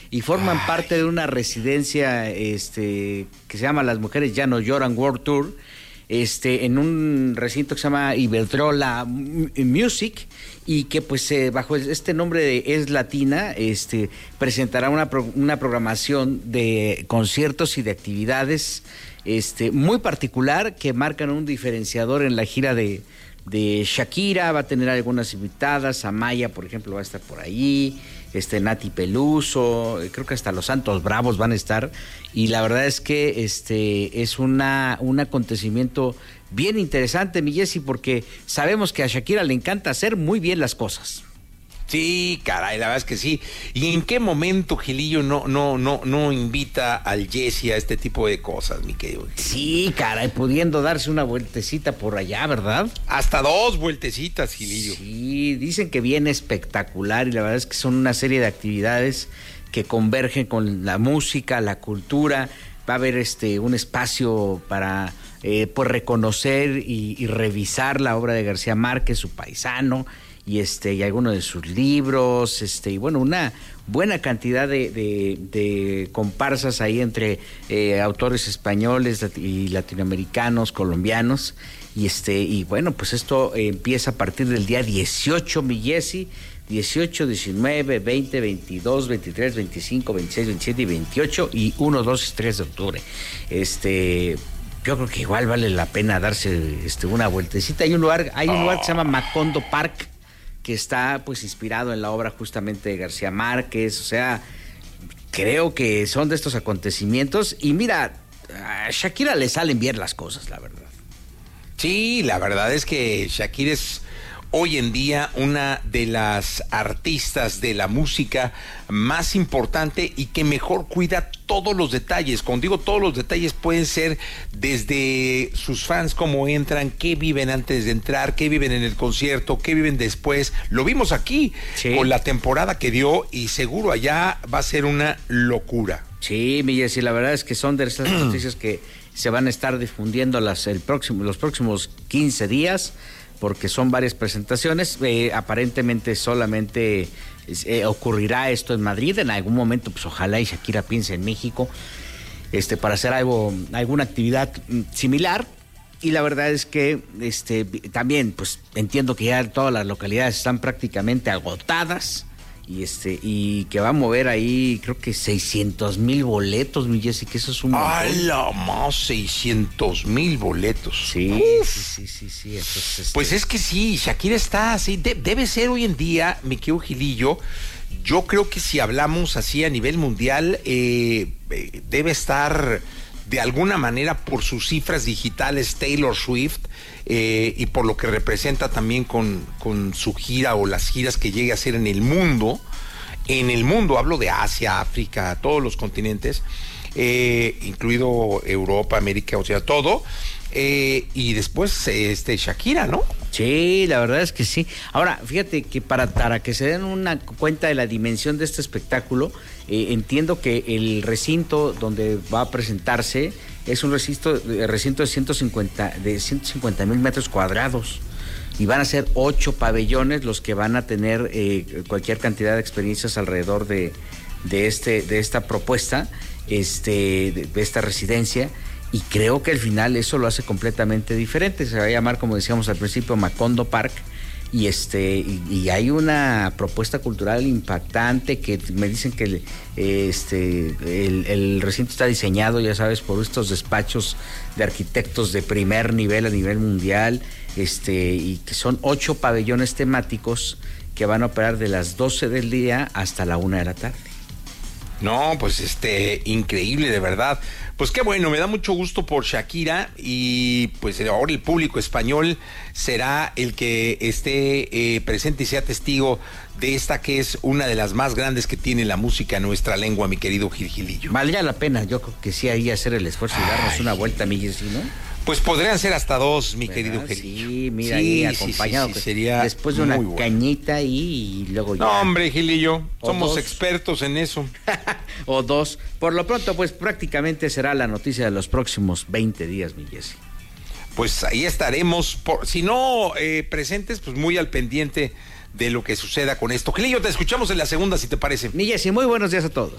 y forman parte de una residencia que se llama Las Mujeres Ya No Lloran World Tour, en un recinto que se llama Iberdrola Music, y que pues bajo este nombre de Es Latina presentará una programación de conciertos y de actividades muy particular que marcan un diferenciador en la gira de Shakira. Va a tener algunas invitadas, Amaya, por ejemplo, va a estar por ahí, Nati Peluso, creo que hasta los Santos Bravos van a estar, y la verdad es que es un acontecimiento bien interesante, mi Jessy, porque sabemos que a Shakira le encanta hacer muy bien las cosas. Sí, caray, la verdad es que sí. ¿Y en qué momento Gilillo no invita al Jesse a este tipo de cosas, mi querido Gilillo? Sí, caray, pudiendo darse una vueltecita por allá, ¿verdad? Hasta 2 vueltecitas, Gilillo. Sí, dicen que viene espectacular, y la verdad es que son una serie de actividades que convergen con la música, la cultura. Va a haber un espacio para pues reconocer y revisar la obra de García Márquez, su paisano, y algunos de sus libros, y bueno, una buena cantidad de comparsas ahí entre autores españoles y latinoamericanos, colombianos, y bueno, pues esto empieza a partir del día 18, mi Jessy, 18, 19, 20, 22, 23, 25, 26, 27 y 28, y 1, 2 y 3 de octubre. Yo creo que igual vale la pena darse una vueltecita. Hay un lugar que se llama Macondo Park, que está pues inspirado en la obra justamente de García Márquez. O sea, creo que son de estos acontecimientos, y mira, a Shakira le salen bien las cosas, la verdad. Sí, la verdad es que Shakira es hoy en día una de las artistas de la música más importante y que mejor cuida todos los detalles. Cuando digo todos los detalles, pueden ser desde sus fans, cómo entran, qué viven antes de entrar, qué viven en el concierto, qué viven después. Lo vimos aquí, sí, con la temporada que dio, y seguro allá va a ser una locura. Sí, mi Jessy, la verdad es que son de esas noticias que se van a estar difundiendo los próximos 15 días, porque son varias presentaciones. Aparentemente solamente ocurrirá esto en Madrid. En algún momento, pues ojalá y Shakira piense en México para hacer alguna actividad similar. Y la verdad es que también pues entiendo que ya todas las localidades están prácticamente agotadas, y que va a mover ahí creo que 600,000 boletos, mi Jessy, que eso es un montón. ¡Hala más! 600,000 boletos. Sí. Entonces, pues es que sí, Shakira está así, debe ser hoy en día, mi querido Gilillo. Yo creo que si hablamos así a nivel mundial, debe estar de alguna manera por sus cifras digitales Taylor Swift, y por lo que representa también con su gira o las giras que llegue a hacer en el mundo. En el mundo, hablo de Asia, África, todos los continentes, incluido Europa, América, o sea, todo. Y después Shakira, ¿no? Sí, la verdad es que sí. Ahora, fíjate que para que se den una cuenta de la dimensión de este espectáculo, entiendo que el recinto donde va a presentarse es un recinto de 150,000 metros cuadrados, y van a ser 8 pabellones los que van a tener cualquier cantidad de experiencias alrededor de esta propuesta, de esta residencia. Y creo que al final eso lo hace completamente diferente. Se va a llamar, como decíamos al principio, Macondo Park. Y hay una propuesta cultural impactante, que me dicen que el recinto está diseñado, ya sabes, por estos despachos de arquitectos de primer nivel a nivel mundial, y que son 8 pabellones temáticos que van a operar de las 12 del día hasta la 1 de la tarde. No, pues increíble, de verdad. Pues qué bueno, me da mucho gusto por Shakira, y pues ahora el público español será el que esté presente y sea testigo de esta, que es una de las más grandes que tiene la música en nuestra lengua, mi querido Gilillo. Valdría la pena, yo creo que sí, ahí hacer el esfuerzo y darnos una vuelta, mi Jessy, ¿no? Pues podrían ser hasta 2, mi querido Gilillo. Sí, mira, ahí acompañado. Sí, sería después de una cañita ahí, y luego ya. No, hombre, Gilillo, somos expertos en eso. O 2. Por lo pronto, pues prácticamente será la noticia de los próximos 20 días, mi Jessy. Pues ahí estaremos, si no presentes, pues muy al pendiente de lo que suceda con esto. Gilillo, te escuchamos en la segunda, si te parece. Mi Jessy, muy buenos días a todos.